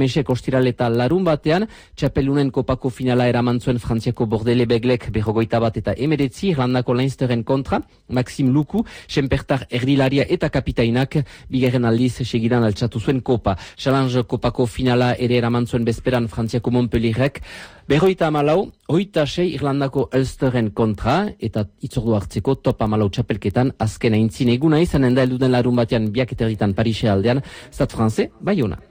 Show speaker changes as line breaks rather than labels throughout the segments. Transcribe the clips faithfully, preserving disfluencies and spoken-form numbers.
Mesek ostiral eta larun batean, txapelunen kopako finala eraman zuen Frantziako Bordele Beglek berrogoita bat eta emeretzi, Irlandako Leinsteren kontra, Maxim Luku, Senpertar erdilaria eta kapitainak bigarren aldiz segidan altxatu zuen kopa. Challenge kopako finala ere eraman zuen bezperan Frantziako Montpellierrek, berroita amalau, hoita sei Irlandako Ulsteren kontra, eta itzordu hartzeko top amalau txapelketan azken aintzin eguna izanen da elduden larun batean biak eterritan Parise aldean, Stade Francais, Bayona.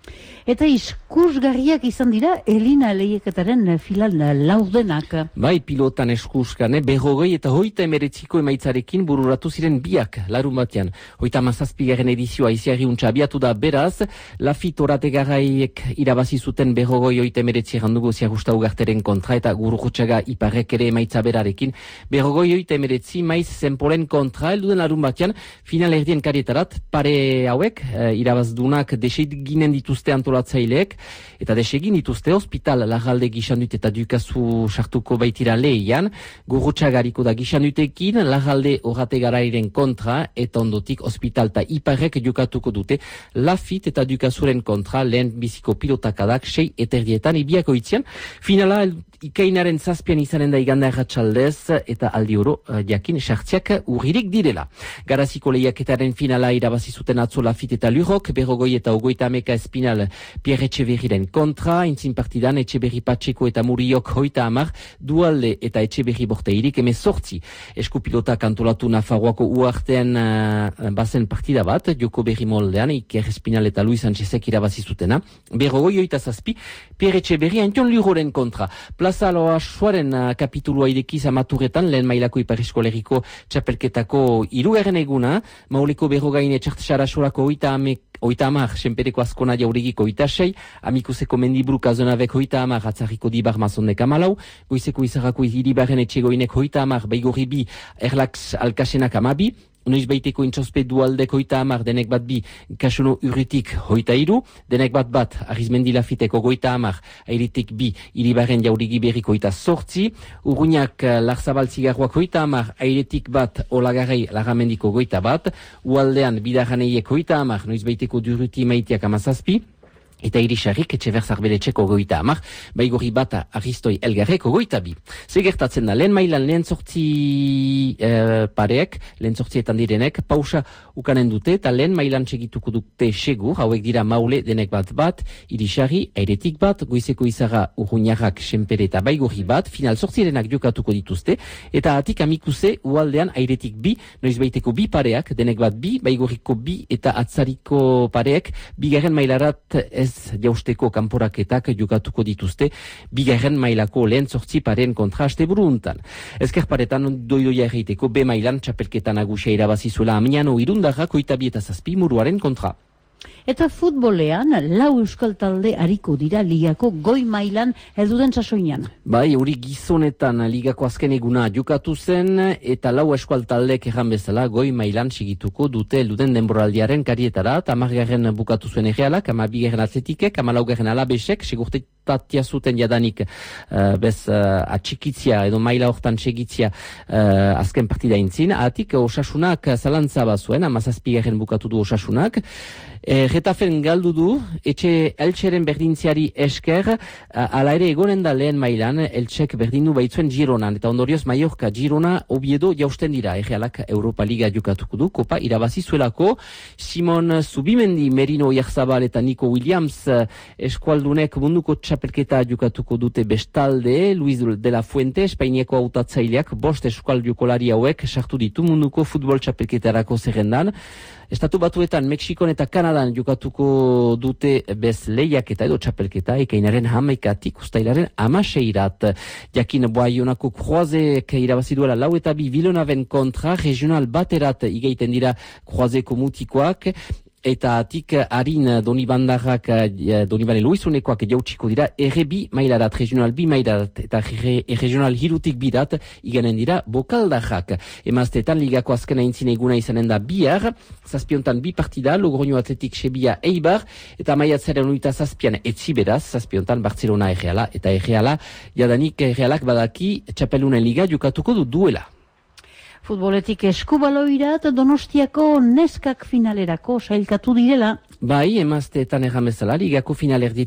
Eta iskusgarriak izan dira Elina lehiaketaren filan laurdenak.
Bai, pilotan eskuskan, eh? berrogei eta hoita emeretziko emaitzarekin bururatu ziren biak larun batean. Hoita mazazpigaren edizioa iziarri untxa abiatu da beraz, Lafit orategarraiek irabazi zuten berrogei hoita emeretzi errandugu ziagusta ugarteren kontra eta Gurukotxaga iparrek ere emaitza berarekin. Berrogei hoita emeretzi maiz zenpolen kontra, elduden larun batean, final erdien karietarat, pare hauek, eh, irabazdunak deseit ginen dituzte antolatzaileek, eta desegin dituzte hospital lagalde gixandut eta dukazu sartuko baitira lehian, Gurutxagariko da gixandutekin, lagalde horrate garairen kontra, eta ondotik hospital eta iparrek jokatuko dute Lafit eta dukazuren kontra, lehen biziko pilotakadak, sei eterdietan ibiako itzian. Finala ikainaren zazpian izanen da iganda erratxaldez, eta aldi oro jakin sartziak urririk direla. Garaziko lehiaketaren finala irabazi zuten atzo Lafit eta Lurok, berrogoi eta ogoita ameka espinal Pierre Etxeberriren kontra, intzin partidan Etxeberri Patxeko eta Muriok hoita amar, Dualde eta Etxeberri Borteirik eme sortzi. Eskupilota kantolatu Nafarroako uartean uh, bazen partida bat, Joko Berri moldean, Iker Espinal eta Luis Sanchezek irabazi zutena. Berrogoi oita zazpi, Pierre Etxeberri Antion Luroren kontra. Plaza Loa Suaren uh, kapitulua idekiz amaturetan, lehen mailako Ipar Eskoleriko txapelketako irugarren eguna, Mauleko berrogain etxartxara sorako oita amek Oita amar, senpereko askona jaurigiko oita sei, amikuseko mendibruk azonabek oita amar, atzarriko dibar mazondek amalau, goizeko izarrako hiribarren etxegoinek oita amar, baigorri bi, erlaks alkasenak amabi, noiz baiteko intxospe dualdek oita amar, denek bat bi, kasuno urritik hoita iru, denek bat bat, Arizmendi Lafiteko goita amar, airitik bi, hiribarren jaurigi berriko oita sortzi, urruñak Larzabal zigarroak hoita amar, airetik bat, olagarrei Larramendiko goita bat, ualdean bidarraneiek hoita amar, noiz baiteko durruti maiteak amazazpi, eta irisarrik Etxeberzar beletxeko goita amar, baigorri bata Aristoi Elgarreko goita bi. Zegertatzen da, lehen mailan lehen sortzi eh, pareek, lehen sortzietan direnek, pausa ukanen dute, eta lehen mailan segituko dute segur, hauek dira Maule denek bat bat, irisarri, airetik bat, goizeko izarra urruñarrak, senpere eta baigorri bat, final sortzirenak jokatuko dituzte, eta atik amikuse ualdean airetik bi, noiz baiteko bi pareak, denek bat bi, baigorriko bi eta atzariko pareek, bigarren mailarat ez jausteko kanporaketak jokatuko dituzte bigarren mailako lehen zortzi paren kontra asteburu untan. Ezker paretan doidoia erreiteko B mailan txapelketan nagusia irabazizuela Amiano Irundarrak oita bi eta zazpi muruaren kontra.
Eta futbolean, lau euskal talde hariko dira ligako goi mailan elduden sasoinan.
Bai, hori gizonetan ligako azken eguna jokatu zen, eta lau euskal taldeek erran bezala goi mailan sigituko dute elduden denboraldiaren karietara, tamargarren bukatu zuen errealak, amabigarren atletikek, amalaugarren alabesek, segurtetatia zuten jadanik uh, bez uh, atxikitzia edo maila hortan segitzia uh, azken partida intzin, atik osasunak zalantza bazuen, amazazpigarren bukatu du osasunak, E, Getafen galdu du, etxe Eltseren berdintziari esker, ala ere egonen da lehen mailan, Eltsek berdindu baitzuen Gironan, eta ondorioz Mallorca Girona Oviedo jausten dira, errealak Europa Liga jokatuko du, kopa irabazi zuelako, Simon Zubimendi, Merino Oyarzabal eta Nico Williams eskualdunek munduko txapelketa jokatuko dute bestalde, Luis de la Fuente, Espainiako hautatzaileak, bost eskual jokolari hauek sartu ditu munduko futbol txapelketarako zerrendan. Estatu Batuetan, Mexikon eta Kanadan jokatuko dute bez lehiak eta edo txapelketa, ekainaren hamaikatik ustailaren amaseirat. Jakin Boaionako Kroazek irabazi duela lau eta bi Villonaven kontra, regional baterat igaiten dira Kroazeko mutikoak, eta atik harin Donibandarrak, Donibane Luizunekoak jautsiko dira erre bi mailarat, regional bi mailarat, eta regional hirutik bidat iganen dira bokaldarrak. Emazteetan ligako azkena intzine eguna izanen da bihar, zazpiontan bi partida, Logroño Atletik Sebia Eibar, eta maiatzaren uita zazpian etziberaz, zazpiontan Barcelona erreala, eta erreala, jadanik errealak badaki txapelunen liga jokatuko du duela.
Futboletik eskubaloirat Donostiako neskak finalerako sailkatu direla.
Bai, emazteetan erramezala, ligako finalerdi